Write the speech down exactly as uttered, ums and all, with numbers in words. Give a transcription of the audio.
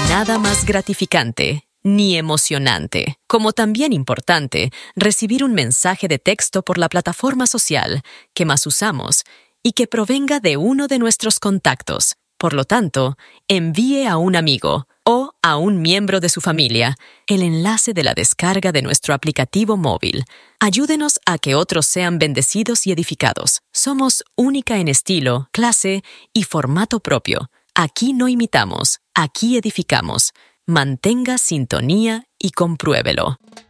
nada más gratificante ni emocionante, como también importante, recibir un mensaje de texto por la plataforma social que más usamos y que provenga de uno de nuestros contactos. Por lo tanto, envíe a un amigo o a un miembro de su familia el enlace de la descarga de nuestro aplicativo móvil. Ayúdenos a que otros sean bendecidos y edificados. Somos única en estilo, clase y formato propio. Aquí no imitamos, aquí edificamos. Mantenga sintonía y compruébelo.